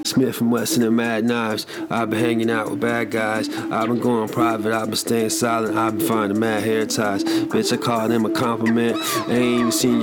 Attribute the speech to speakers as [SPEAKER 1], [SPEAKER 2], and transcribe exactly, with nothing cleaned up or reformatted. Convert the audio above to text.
[SPEAKER 1] Smith and Wesson and Mad Knives. I've been hanging out with bad guys. I've been going private. I've been staying silent. I've been finding mad hair ties. Bitch, I call them a compliment. I ain't even seen